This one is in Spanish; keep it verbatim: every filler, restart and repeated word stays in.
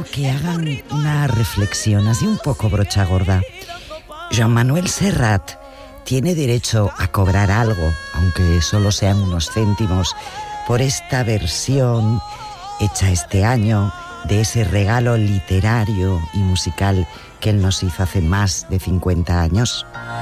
quiero que hagan una reflexión así un poco brocha gorda. Joan Manuel Serrat tiene derecho a cobrar algo, aunque solo sean unos céntimos, por esta versión hecha este año de ese regalo literario y musical que él nos hizo hace más de cincuenta años.